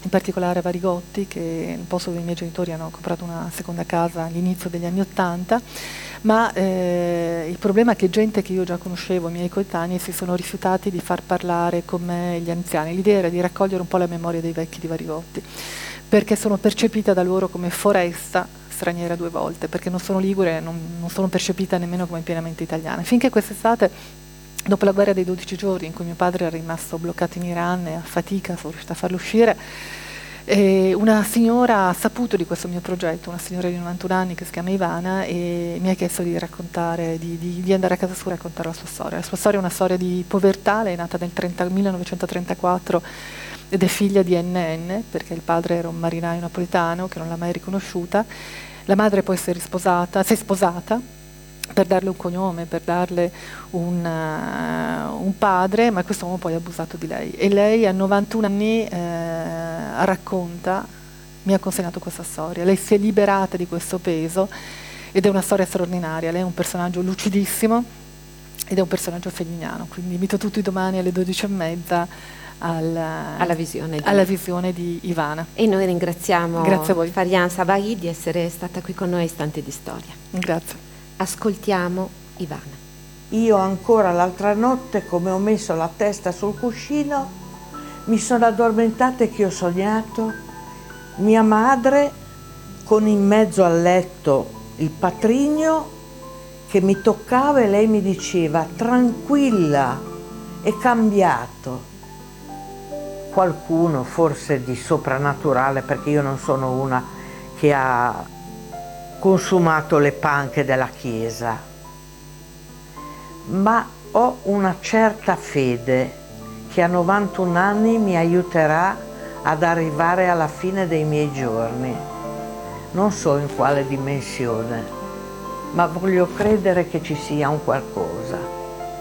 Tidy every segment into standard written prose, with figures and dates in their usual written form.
particolare a Varigotti, che il posto dove i miei genitori hanno comprato una seconda casa all'inizio degli anni '80, ma il problema è che gente che io già conoscevo, i miei coetanei, si sono rifiutati di far parlare con me gli anziani. L'idea era di raccogliere un po' la memoria dei vecchi di Varigotti, perché sono percepita da loro come foresta straniera 2 volte, perché non sono ligure, non sono percepita nemmeno come pienamente italiana. Finché quest'estate, dopo la guerra dei 12 giorni, in cui mio padre era rimasto bloccato in Iran e a fatica sono riuscita a farlo uscire, una signora ha saputo di questo mio progetto, una signora di 91 anni che si chiama Ivana, e mi ha chiesto di raccontare, di andare a casa sua e raccontare la sua storia. La sua storia è una storia di povertà. Lei è nata nel 1934 ed è figlia di NN, perché il padre era un marinaio napoletano che non l'ha mai riconosciuta. La madre poi si è sposata per darle un cognome, per darle un padre, ma quest'uomo poi ha abusato di lei. E lei a 91 anni racconta, mi ha consegnato questa storia. Lei si è liberata di questo peso ed è una storia straordinaria. Lei è un personaggio lucidissimo ed è un personaggio femignano. Quindi invito tutti domani alle 12:30 alla visione di Ivana. E noi ringraziamo Grazie a voi. Farian Sabahi di essere stata qui con noi a Istanti di Storia. Grazie. Ascoltiamo Ivana. Io ancora l'altra notte, come ho messo la testa sul cuscino, mi sono addormentata e che ho sognato mia madre con in mezzo al letto il patrigno che mi toccava e lei mi diceva: tranquilla, è cambiato. Qualcuno forse di soprannaturale, perché io non sono una che ha consumato le panche della Chiesa, ma ho una certa fede che a 91 anni mi aiuterà ad arrivare alla fine dei miei giorni. Non so in quale dimensione, ma voglio credere che ci sia un qualcosa.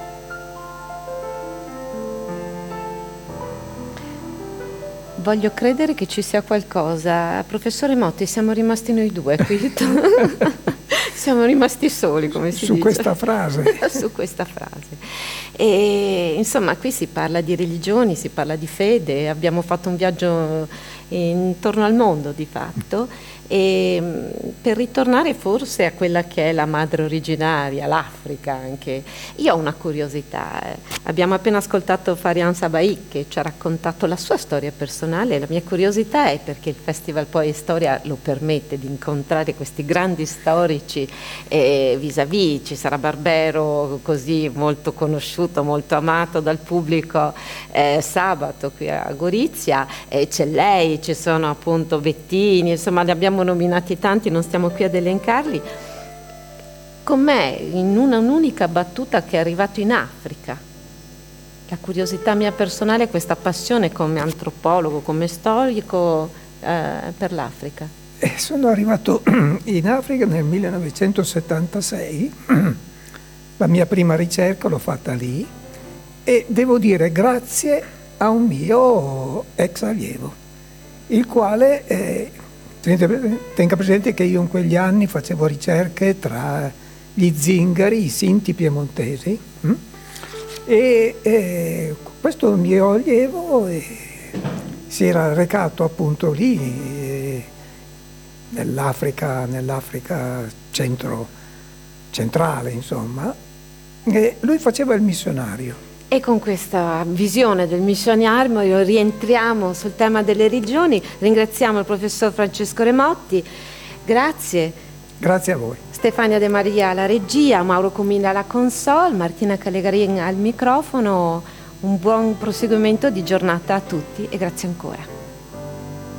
Voglio credere che ci sia qualcosa. Professore Motti, siamo rimasti noi due qui. Siamo rimasti soli, come si dice. Su questa frase. Su questa frase. E, insomma, qui si parla di religioni, si parla di fede. Abbiamo fatto un viaggio intorno al mondo, di fatto. E per ritornare forse a quella che è la madre originaria, l'Africa anche, io ho una curiosità. Abbiamo appena ascoltato Farian Sabahi che ci ha raccontato la sua storia personale. La mia curiosità è perché il Festival Poi e Storia lo permette di incontrare questi grandi storici vis-à-vis. Ci sarà Barbero, così molto conosciuto, molto amato dal pubblico, sabato qui a Gorizia, c'è lei, ci sono appunto Bettini, insomma ne abbiamo nominati tanti, non stiamo qui ad elencarli. Com'è in un'unica battuta che è arrivato in Africa? La curiosità mia personale è questa passione come antropologo, come storico per l'Africa. Sono arrivato in Africa nel 1976, la mia prima ricerca l'ho fatta lì e devo dire grazie a un mio ex allievo, il quale... Tenga presente che io in quegli anni facevo ricerche tra gli zingari, i sinti piemontesi, e questo mio allievo si era recato appunto lì, nell'Africa centrale, insomma, e lui faceva il missionario. E con questa visione del missionario rientriamo sul tema delle religioni. Ringraziamo il professor Francesco Remotti. Grazie. Grazie a voi. Stefania De Maria alla regia, Mauro Comina alla console, Martina Callegarin al microfono. Un buon proseguimento di giornata a tutti e grazie ancora.